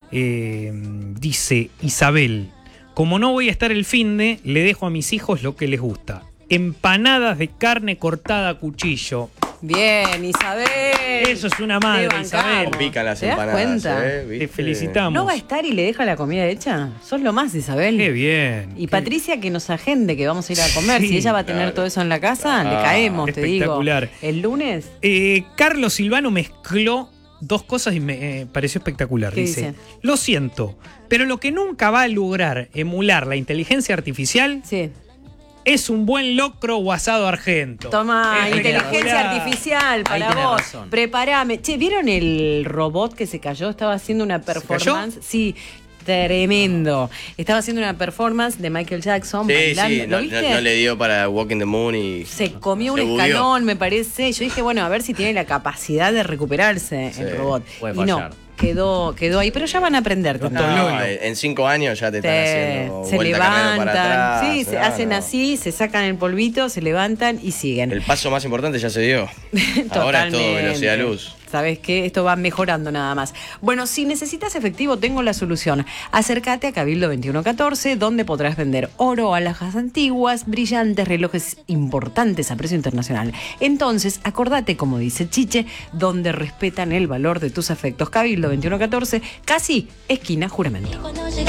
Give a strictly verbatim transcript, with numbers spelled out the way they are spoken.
Eh, dice Isabel, como no voy a estar el finde, le dejo a mis hijos lo que les gusta. Empanadas de carne cortada a cuchillo. Bien, Isabel. Eso es una madre, Isabel. Pican las ¿Te das empanadas, cuenta? ¿eh? ¿Viste? Te felicitamos. ¿No va a estar y le deja la comida hecha? Sos lo más, Isabel. Qué bien. Y Qué- Patricia que nos agende que vamos a ir a comer. Sí, Si ella va a tener claro. todo eso en la casa, le Ah, caemos, te digo. espectacular. El lunes. Eh, Carlos Silvano mezcló dos cosas y me eh, pareció espectacular. ¿Qué Dice, dice? lo siento, pero lo que nunca va a lograr emular la inteligencia artificial Sí. es un buen locro o asado argento. Toma, Espectacular. inteligencia artificial para tenés vos. razón. Preparame. Che, ¿vieron el robot que se cayó? Estaba haciendo una performance. Sí, tremendo. Estaba haciendo una performance de Michael Jackson. Sí, bailando. sí, ¿Lo no, viste? no- no le dio para Walking the Moon y Se comió un se bugueó. escalón, me parece. Yo dije, bueno, a ver si tiene la capacidad de recuperarse Sí. el robot. Puede y no, fallar. quedó, quedó ahí. Pero ya van a aprender también. Lolo. No, en cinco años ya te están haciendo Se vuelta carnero levantan, para atrás. sí, se No, hacen no. así, se sacan el polvito, se levantan y siguen. El paso más importante ya se dio. Ahora es todo Totalmente. velocidad luz. ¿Sabes qué? Esto va mejorando nada más. Bueno, si necesitas efectivo, tengo la solución. Acércate a Cabildo veintiuno catorce, donde podrás vender oro, alhajas antiguas, brillantes, relojes importantes a precio internacional. Entonces, acordate, como dice Chiche, donde respetan el valor de tus afectos. Cabildo veintiuno catorce, casi esquina Juramento. Cuando llega